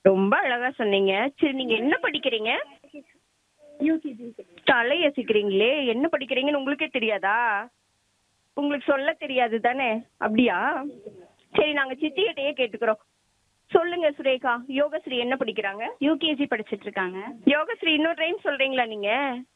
ரொம்ப அழகா சொன்னீங்க. சரி, நீங்க என்ன படிக்கிறீங்க? யூகேஜி. தலையசிக்கிறீங்களே! என்ன படிக்கிறீங்கன்னு உங்களுக்கே தெரியாதா? உங்களுக்கு சொல்ல தெரியாது தானே? அப்படியா? சரி, நாங்க சித்திகிட்டயே கேட்டுக்கிறோம். சொல்லுங்க சுரேகா. யோகஸ்ரீ என்ன படிக்கிறாங்க? யூகேஜி படிச்சிட்டு இருக்காங்க. யோகஸ்ரீ இன்னொரு டைம் சொல்றீங்களா நீங்க?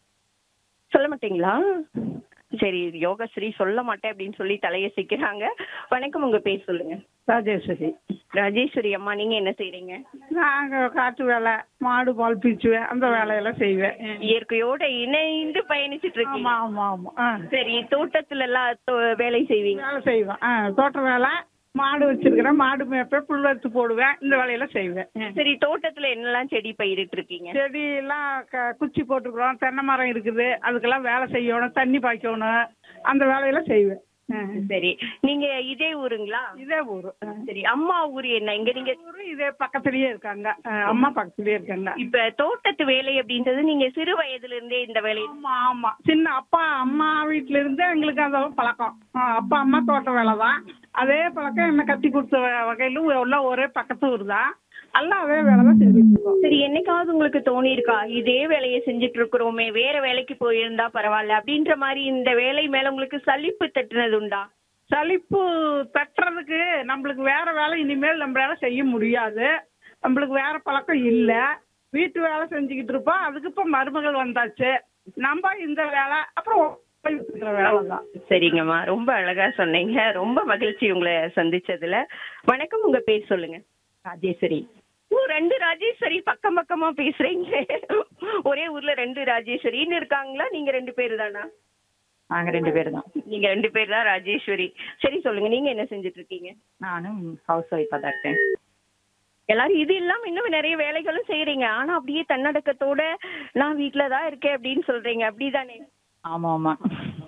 சொல்ல மாட்டீங்களா? சரி, யோகஸ்ரீ சொல்ல மாட்டேன் அப்படின்னு சொல்லி தலையசிக்கிறாங்க. வணக்கம், உங்க பேர் சொல்லுங்க. ராஜேஸ்வரி. ராஜேஸ்வரி அம்மா, நீங்க என்ன செய்றீங்க? நாங்கள் காட்டு வேலை, மாடு பால் பீச்சுவேன், அந்த வேலையெல்லாம் செய்வேன். இயற்கையோட இணைந்து பயணிச்சிட்டு இருக்கீங்க. ஆமாம் ஆமாம் ஆமாம். சரி, தோட்டத்துல எல்லாம் வேலை செய்வீங்க? வேலை செய்வேன். தோட்ட வேலை, மாடு வச்சிருக்கிறேன், மாடு மேய்ப்பேன், புல் எடுத்து போடுவேன், இந்த வேலையெல்லாம் செய்வேன். சரி, தோட்டத்துல என்னெல்லாம் செடி பயிரிட்டு இருக்கீங்க? செடியெல்லாம் குச்சி போட்டுக்கிறோம், தென்னை மரம் இருக்குது, அதுக்கெல்லாம் வேலை செய்யணும், தண்ணி பாய்க்கணும், அந்த வேலையெல்லாம் செய்வேன். சரி, நீங்க இதே ஊருங்களா? இதே ஊர். சரி, அம்மா ஊரு என்ன? இங்க நீங்க ஊரு இதே பக்கத்துலயே இருக்காங்க. அம்மா பக்கத்துலயே இருக்காங்க. இப்ப தோட்டத்து வேலை அப்படின்றது நீங்க சிறு வயதுல இருந்தே இந்த வேலை? ஆமா ஆமா, சின்ன அப்பா அம்மா வீட்டுல இருந்து எங்களுக்கு அந்த பழக்கம். அப்பா அம்மா தோட்ட வேலை தான், அதே பழக்கம் என்ன கட்டி கொடுத்த வகையிலும் எல்லாம் ஒரே பக்கத்து ஊர் தான், எல்லாம் அதே வேலை தான் செஞ்சுட்டு இருக்கோம். சரி, என்னைக்காவது உங்களுக்கு தோணி இருக்கா, இதே வேலையை செஞ்சுட்டு இருக்கிறோமே, வேற வேலைக்கு போயிருந்தா பரவாயில்ல அப்படின்ற மாதிரி இந்த வேலை மேல உங்களுக்கு சலிப்பு தட்டுனது உண்டா? சலிப்பு தட்டுறதுக்கு நம்மளுக்கு வேற வேலை இனிமேல் நம்மளால செய்ய முடியாது, நம்மளுக்கு வேற பழக்கம் இல்லை, வீட்டு வேலை செஞ்சுக்கிட்டு இருப்போம், அதுக்கு இப்போ மருமகள் வந்தாச்சு, நம்ம இந்த வேலை அப்புறம் வேலை தான். சரிங்கம்மா, ரொம்ப அழகா சொன்னீங்க. ரொம்ப மகிழ்ச்சி உங்களை சந்திச்சதுல. வணக்கம், உங்க பேர் சொல்லுங்க. ராஜேஸ்வரி. ஓ, ரெண்டு ராஜேஸ்வரி பக்கம் பக்கமா பேசுறீங்க. ஒரே ஊர்ல ரெண்டு ராஜேஸ்வரின்னு இருக்காங்களா? நீங்க ரெண்டு பேரு தானா? நாங்கள் 2 பேர் தான். நீங்க ரெண்டு பேர் தான் ராஜேஸ்வரி. சரி, சொல்லுங்க, நீங்க என்ன செஞ்சுட்டு இருக்கீங்க? நானும் ஹவுஸ் ஒய்ஃபாக தான் இருக்கேன். எல்லாரும் இது இல்லாம இன்னும் நிறைய வேலைகளும் செய்யறீங்க. ஆனா அப்படியே தன்னடக்கத்தோட நான் வீட்டுல தான் இருக்கேன் அப்படின்னு சொல்றீங்க, அப்படிதானே? ஆமாம் ஆமாம்.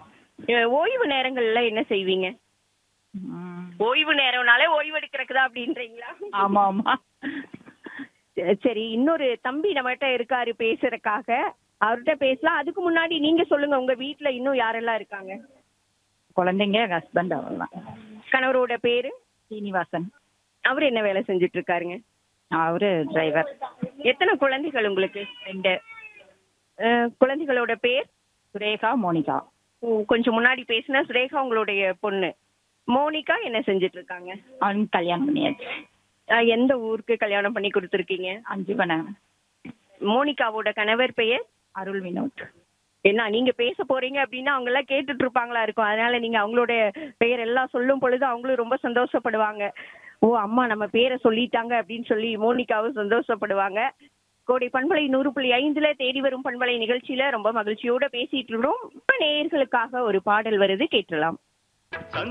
ஓய்வு நேரங்கள்ல என்ன செய்வீங்க? ஓய்வு நேரம்னாலே ஓய்வு எடுக்கிறதுக்கு அப்படின்றீங்களா? ஆமாம் ஆமாம். சரி, இன்னொரு தம்பி நம்மகிட்ட இருக்காரு பேசுறதுக்காக, அவர்கிட்ட பேசலாம். அதுக்கு முன்னாடி நீங்க சொல்லுங்க, உங்க வீட்டுல இன்னும் யாரெல்லாம் இருக்காங்க? குழந்தைங்க, ஹஸ்பண்ட், அவ்வளோதான். கணவரோட பேரு? சீனிவாசன். அவரு என்ன வேலை செஞ்சுட்டு இருக்காருங்க? அவரு டிரைவர். எத்தனை குழந்தைகள் உங்களுக்கு? 2. குழந்தைகளோட பேர்? சுரேகா, மோனிகா. கொஞ்சம் முன்னாடி பேசின சுரேகா உங்களுடைய பொண்ணு. மோனிகா என்ன செஞ்சுட்டு இருக்காங்க? அவனுக்கு கல்யாணம் பண்ணியாச்சு. எந்த ஊருக்கு கல்யாணம் பண்ணி கொடுத்துருக்கீங்க? 5 பண்ண. மோனிகாவோட கணவர் பெயர்? அருள் வினோத். என்ன நீங்க பேச போறீங்க அப்படின்னா அவங்க எல்லாம் கேட்டுட்டு இருப்பாங்களா இருக்கும், அதனால நீங்க அவங்களுடைய பெயர் எல்லாம் சொல்லும் பொழுது அவங்களும் ரொம்ப சந்தோஷப்படுவாங்க. ஓ, அம்மா நம்ம பேரை சொல்லிட்டாங்க அப்படின்னு சொல்லி மோனிகாவும் சந்தோஷப்படுவாங்க. கோடை பண்பலை 100.5 தேடி வரும் பண்பலை நிகழ்ச்சியில ரொம்ப மகிழ்ச்சியோட பேசிட்டு இருக்கிறோம். இப்ப நேயர்களுக்காக ஒரு பாடல் வருது, கேட்கலாம்.